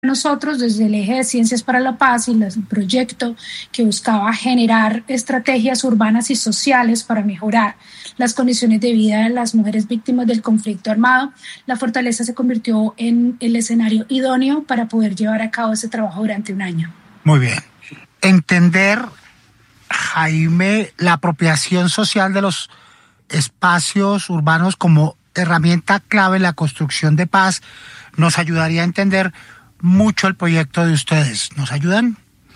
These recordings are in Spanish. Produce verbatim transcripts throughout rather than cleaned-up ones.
Nosotros, desde el eje de Ciencias para la Paz y el proyecto que buscaba generar estrategias urbanas y sociales para mejorar las condiciones de vida de las mujeres víctimas del conflicto armado, la Fortaleza se convirtió en el escenario idóneo para poder llevar a cabo ese trabajo durante un año. Muy bien. Entender, Jaime, la apropiación social de los espacios urbanos como herramienta clave en la construcción de paz nos ayudaría a entender mucho el proyecto de ustedes. ¿Nos ayudan?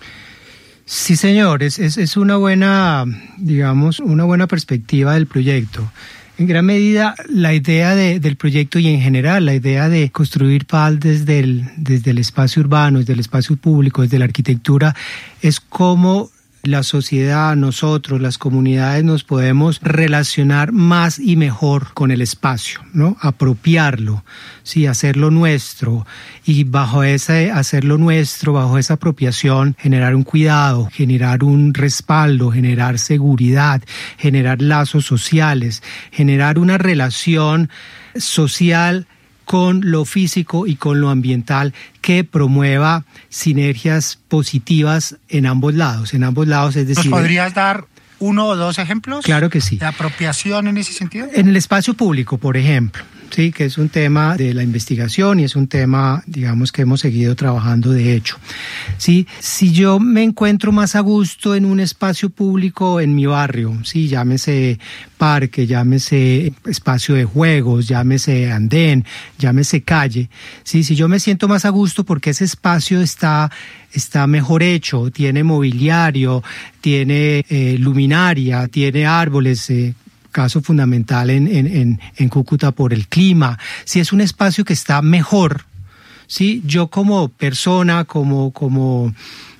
Sí, señor, es, es, es una buena, digamos, una buena perspectiva del proyecto. En gran medida, la idea de, del proyecto y en general la idea de construir paz desde el, desde el espacio urbano, desde el espacio público, desde la arquitectura, es cómo la sociedad, nosotros, las comunidades nos podemos relacionar más y mejor con el espacio, ¿no? Apropiarlo, sí, hacerlo nuestro y bajo ese hacerlo nuestro, bajo esa apropiación, generar un cuidado, generar un respaldo, generar seguridad, generar lazos sociales, generar una relación social con lo físico y con lo ambiental que promueva sinergias positivas en ambos lados, en ambos lados, es decir... ¿Nos podrías dar uno o dos ejemplos? Claro que sí. ¿De apropiación en ese sentido? En el espacio público, por ejemplo, sí, que es un tema de la investigación y es un tema, digamos, que hemos seguido trabajando de hecho. Sí, si yo me encuentro más a gusto en un espacio público en mi barrio, sí, llámese parque, llámese espacio de juegos, llámese andén, llámese calle, sí, si yo me siento más a gusto porque ese espacio está está mejor hecho, tiene mobiliario, tiene eh, luminaria, tiene árboles, eh, caso fundamental en, en, en, en Cúcuta por el clima, si es un espacio que está mejor, ¿sí? Yo como persona, como, como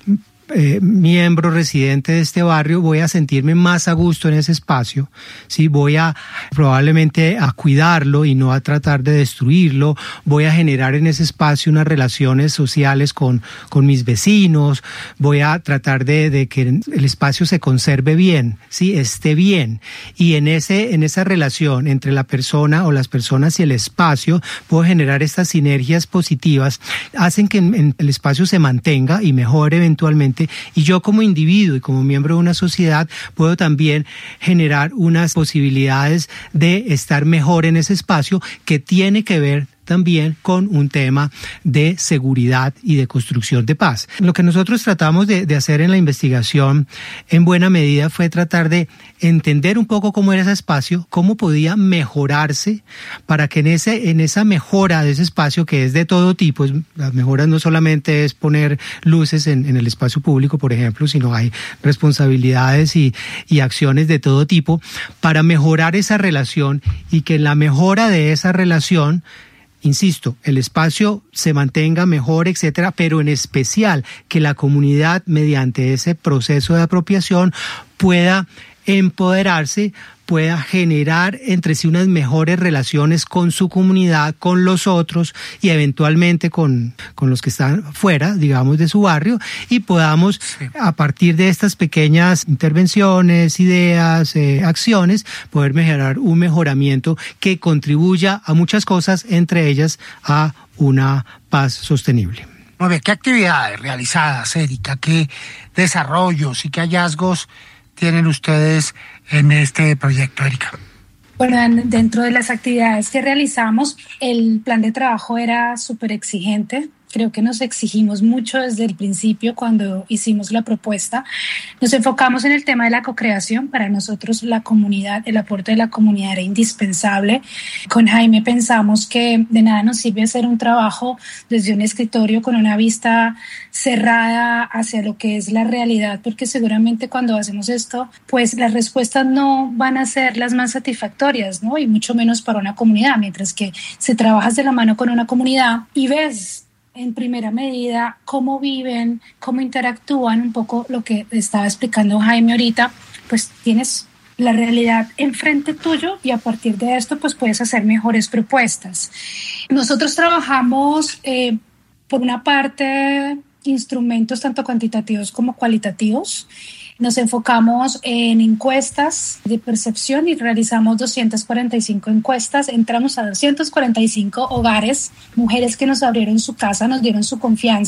eh, miembro residente de este barrio, voy a sentirme más a gusto en ese espacio, ¿sí? Voy a probablemente a cuidarlo y no a tratar de destruirlo, voy a generar en ese espacio unas relaciones sociales con, con mis vecinos, voy a tratar de, de que el espacio se conserve bien, ¿sí? Esté bien, y en ese, en esa relación entre la persona o las personas y el espacio puedo generar estas sinergias positivas, hacen que en, en el espacio se mantenga y mejore eventualmente. Y yo como individuo y como miembro de una sociedad puedo también generar unas posibilidades de estar mejor en ese espacio que tiene que ver también con un tema de seguridad y de construcción de paz. Lo que nosotros tratamos de, de hacer en la investigación en buena medida fue tratar de entender un poco cómo era ese espacio, cómo podía mejorarse para que en ese en esa mejora de ese espacio, que es de todo tipo, es, las mejoras no solamente es poner luces en, en el espacio público, por ejemplo, sino hay responsabilidades y, y acciones de todo tipo para mejorar esa relación y que en la mejora de esa relación, insisto, el espacio se mantenga mejor, etcétera, pero en especial que la comunidad, mediante ese proceso de apropiación, pueda empoderarse, pueda generar entre sí unas mejores relaciones con su comunidad, con los otros y eventualmente con, con los que están fuera, digamos, de su barrio, y podamos, sí, a partir de estas pequeñas intervenciones, ideas, eh, acciones, poder mejorar un mejoramiento que contribuya a muchas cosas, entre ellas a una paz sostenible. Muy bien, ¿qué actividades realizadas, Erika? ¿Qué desarrollos y qué hallazgos tienen ustedes en este proyecto, Erika? Bueno, dentro de las actividades que realizamos, el plan de trabajo era súper exigente. Creo que nos exigimos mucho desde el principio cuando hicimos la propuesta. Nos enfocamos en el tema de la cocreación. Para nosotros la comunidad, el aporte de la comunidad era indispensable. Con Jaime pensamos que de nada nos sirve hacer un trabajo desde un escritorio con una vista cerrada hacia lo que es la realidad, porque seguramente cuando hacemos esto, pues las respuestas no van a ser las más satisfactorias, ¿no? Y mucho menos para una comunidad, mientras que si trabajas de la mano con una comunidad y ves en primera medida cómo viven, cómo interactúan, un poco lo que estaba explicando Jaime ahorita, pues tienes la realidad enfrente tuyo y a partir de esto pues puedes hacer mejores propuestas. Nosotros trabajamos eh, por una parte instrumentos tanto cuantitativos como cualitativos. Nos enfocamos en encuestas de percepción y realizamos doscientas cuarenta y cinco encuestas. Entramos a doscientos cuarenta y cinco hogares, mujeres que nos abrieron su casa, nos dieron su confianza